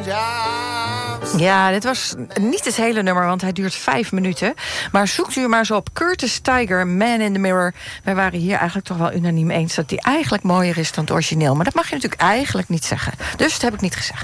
Ja, dit was niet het hele nummer, want hij duurt 5 minuten. Maar zoekt u maar eens op Curtis Tiger, Man in the Mirror. Wij waren hier eigenlijk toch wel unaniem eens dat die eigenlijk mooier is dan het origineel. Maar dat mag je natuurlijk eigenlijk niet zeggen. Dus dat heb ik niet gezegd.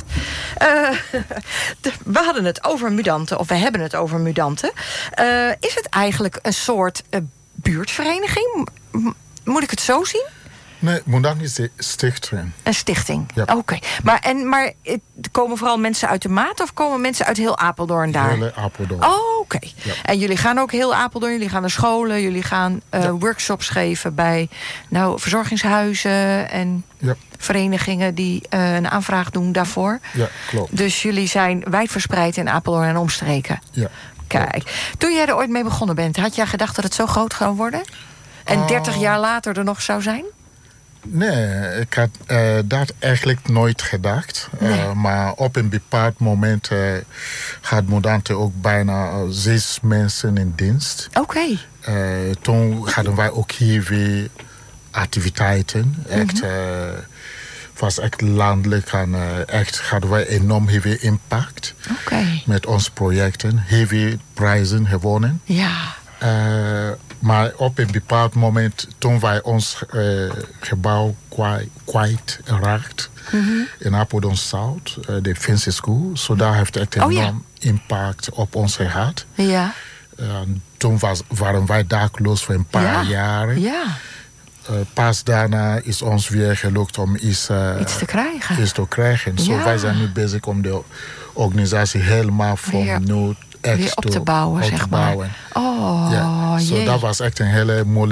We hadden het over mudanten, of we hebben het over mudanten. Is het eigenlijk een soort buurtvereniging? Moet ik het zo zien? Nee, Mudant is een stichting. Een stichting, ja. Oké. Maar komen vooral mensen uit de Maat of komen mensen uit heel Apeldoorn daar? Heel Apeldoorn. Oh, oké. Ja. En jullie gaan ook heel Apeldoorn, jullie gaan naar scholen, jullie gaan workshops geven bij verzorgingshuizen en verenigingen die een aanvraag doen daarvoor. Ja, klopt. Dus jullie zijn wijdverspreid in Apeldoorn en omstreken. Ja. Kijk, toen jij er ooit mee begonnen bent, had jij gedacht dat het zo groot zou worden? En 30 jaar later er nog zou zijn? Nee, ik had dat eigenlijk nooit gedacht. Nee. Maar op een bepaald moment had Mudant ook bijna 6 mensen in dienst. Oké. Toen hadden wij ook hier weer activiteiten. Echt, was echt landelijk en echt hadden wij enorm heel veel impact. Oké. Met onze projecten. Heel veel prijzen gewonnen. Ja. Maar op een bepaald moment, toen wij ons gebouw kwijt raakt in Apeldoorn Zuid, de Fancy School, zo daar heeft het enorm impact op ons gehad. Ja. Toen waren wij dakloos voor een paar jaren. Ja. Pas daarna is ons weer gelukt om iets te krijgen. Iets te krijgen. Zo wij zijn nu bezig om de organisatie helemaal van nul weer op te bouwen, zeg maar. Dat was echt een hele moeilijke